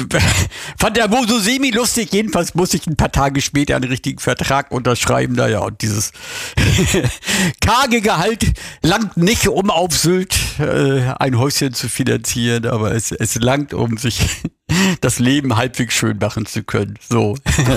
fand der Mo so semi-lustig. Jedenfalls muss ich ein paar Tage später einen richtigen Vertrag unterschreiben. Naja, und dieses karge Gehalt langt nicht, um auf Sylt ein Häuschen zu finanzieren, aber es langt, um sich das Leben halbwegs schön machen zu können. So.